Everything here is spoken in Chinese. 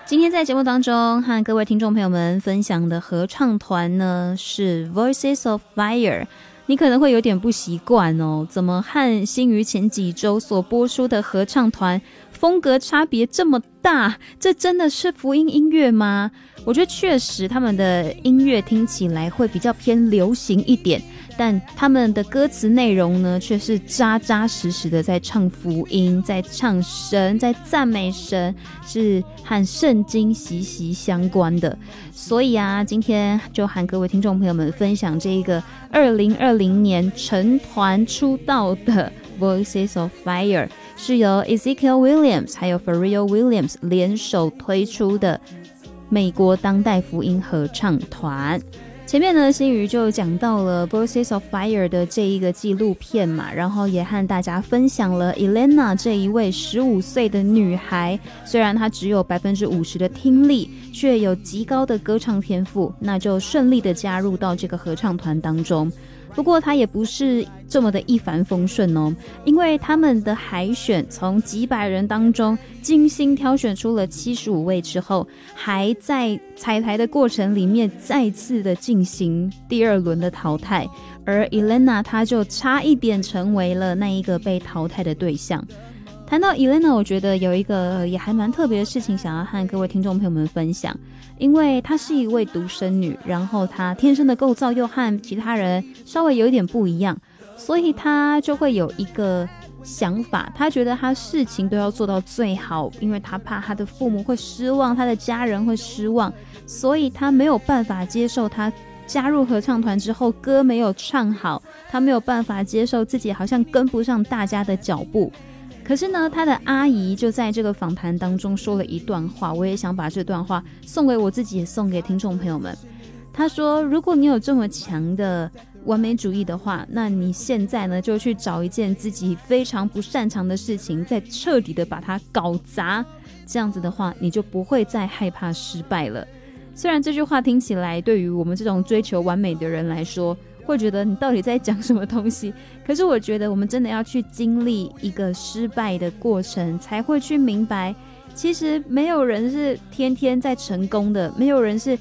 今天在节目当中和各位听众朋友们分享的合唱团呢是 Voices of Fire。 你可能会有点不习惯哦，怎么和新于前几周所播出的合唱团风格差别这么大？这真的是福音音乐吗？我觉得确实他们的音乐听起来会比较偏流行一点，但他们的歌词内容呢却是扎扎实实的在唱福音，在唱神，在赞美神，是和圣经息息相关的。所以啊，今天就和各位听众朋友们分享这一个2020年成团出道的 Voices of Fire， 是由 Ezekiel Williams 还有 Pharrell Williams 联手推出的美国当代福音合唱团。前面呢，新宇就讲到了 Voices of Fire 的这一个纪录片嘛，然后也和大家分享了 Elena 这一位15岁的女孩，虽然她只有 50% 的听力，却有极高的歌唱天赋，那就顺利的加入到这个合唱团当中。不过他也不是这么的一帆风顺哦，因为他们的海选从几百人当中精心挑选出了75位之后，还在彩排的过程里面再次的进行第二轮的淘汰，而 Elena 她就差一点成为了那一个被淘汰的对象。谈到 Elena， 我觉得有一个也还蛮特别的事情想要和各位听众朋友们分享，因为她是一位独生女，然后她天生的构造又和其他人稍微有一点不一样，所以她就会有一个想法，她觉得她事情都要做到最好，因为她怕她的父母会失望，她的家人会失望，所以她没有办法接受她加入合唱团之后歌没有唱好，她没有办法接受自己好像跟不上大家的脚步。可是呢，他的阿姨就在这个访谈当中说了一段话，我也想把这段话送给我自己，也送给听众朋友们。他说，如果你有这么强的完美主义的话，那你现在呢就去找一件自己非常不擅长的事情，再彻底的把它搞砸，这样子的话你就不会再害怕失败了。虽然这句话听起来对于我们这种追求完美的人来说会觉得你到底在讲什么东西，可是我觉得我们真的要去经历一个失败的过程，才会去明白其实没有人是天天在成功的，没有人是